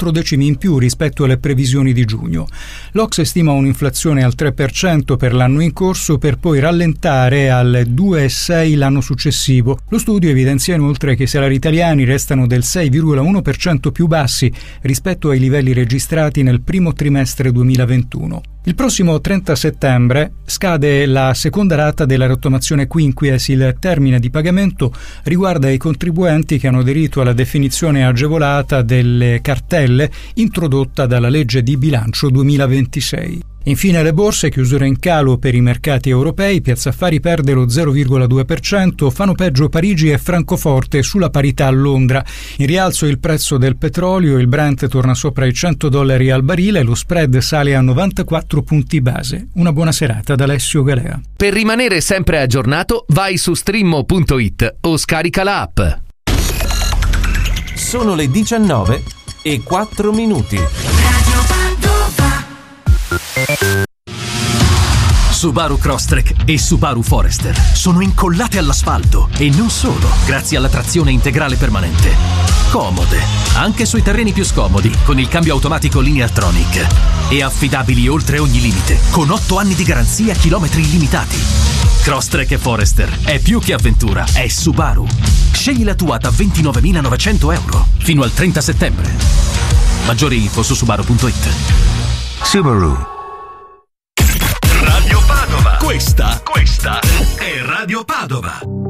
4 decimi in più rispetto alle previsioni di giugno. L'Ocse stima un'inflazione al 3% per l'anno in corso, per poi rallentare al 2,6% l'anno successivo. Lo studio evidenzia inoltre che i salari italiani restano del 6,1% più bassi rispetto ai livelli registrati nel primo trimestre 2021. Il prossimo 30 settembre scade la seconda rata della rottamazione quinquies. Il termine di pagamento riguarda i contribuenti che hanno aderito alla definizione agevolata delle cartelle introdotta dalla legge di bilancio 2026. Infine le borse, chiusura in calo per i mercati europei, Piazza Affari perde lo 0,2%, fanno peggio Parigi e Francoforte, sulla parità a Londra. In rialzo il prezzo del petrolio, il Brent torna sopra i $100 al barile, lo spread sale a 94 punti base. Una buona serata da Alessio Galea. Per rimanere sempre aggiornato, vai su streammo.it o scarica la app. Sono le 19:04. Subaru Crosstrek e Subaru Forester sono incollate all'asfalto e non solo, grazie alla trazione integrale permanente. Comode, anche sui terreni più scomodi, con il cambio automatico Lineartronic. E affidabili oltre ogni limite, con 8 anni di garanzia, chilometri illimitati. Crosstrek e Forester è più che avventura, è Subaru. Scegli la tua da €29.900 fino al 30 settembre. Maggiori info su subaru.it. Subaru. Radio Padova. Questa è Radio Padova.